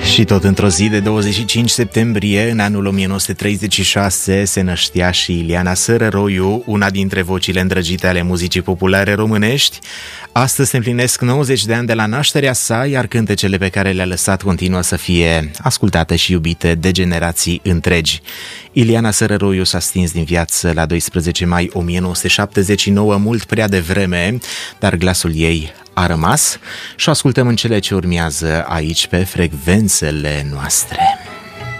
Și tot într-o zi de 25 septembrie, în anul 1936, se năștea și Ileana Sărăroiu, una dintre vocile îndrăgite ale muzicii populare românești. Astăzi se împlinesc 90 de ani de la nașterea sa, iar cântecele pe care le-a lăsat continuă să fie ascultate și iubite de generații întregi. Ileana Sărăroiu s-a stins din viață la 12 mai 1979, mult prea devreme, dar glasul ei a rămas și o ascultăm în cele ce urmează aici pe frecvențele noastre.